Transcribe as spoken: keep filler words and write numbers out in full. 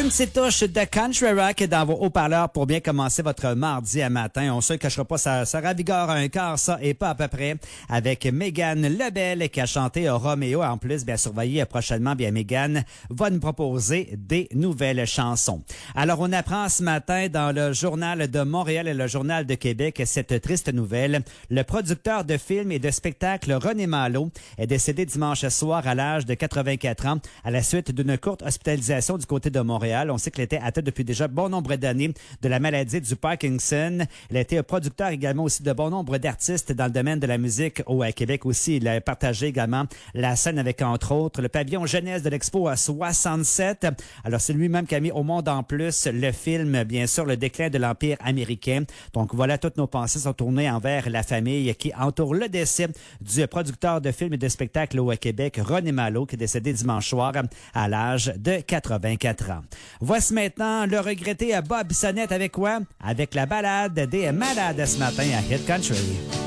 une petite touche de country rock dans vos haut-parleurs pour bien commencer votre mardi à matin. On se le cachera pas, ça, ça ravigore un quart, ça, et pas à peu près, avec Mégane Lebel qui a chanté Roméo. En plus, bien surveillé prochainement, bien Mégane va nous proposer des nouvelles chansons. Alors, on apprend ce matin dans le Journal de Montréal et le Journal de Québec cette triste nouvelle. Le producteur de films et de spectacles René Malo est décédé dimanche soir à l'âge de quatre-vingt-quatre ans à la suite d'une courte hospitalisation du côté de Montréal. On sait qu'il était atteint depuis déjà bon nombre d'années de la maladie du Parkinson. Il a été producteur également aussi de bon nombre d'artistes dans le domaine de la musique au Québec aussi. Il a partagé également la scène avec, entre autres, le pavillon jeunesse de l'Expo à soixante-sept. Alors, c'est lui-même qui a mis au monde en plus le film, bien sûr, Le déclin de l'Empire américain. Donc, voilà, toutes nos pensées sont tournées envers la famille qui entoure le décès du producteur de films et de spectacles au Québec, René Malo, qui est décédé dimanche soir à l'âge de quatre-vingt-quatre ans. Voici maintenant le regretté Bob Bissonnette avec quoi? Avec la balade des malades ce matin à Hit Country.